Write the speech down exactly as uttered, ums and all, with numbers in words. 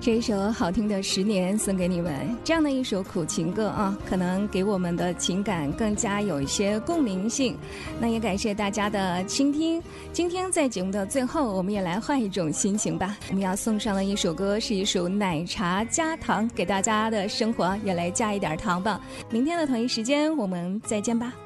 这一首好听的《十年》送给你们，这样的一首苦情歌啊，可能给我们的情感更加有一些共鸣性。那也感谢大家的倾听。今天在节目的最后，我们也来换一种心情吧。我们要送上的一首歌是一首奶茶加糖，给大家的生活也来加一点糖吧。明天的同一时间，我们再见吧。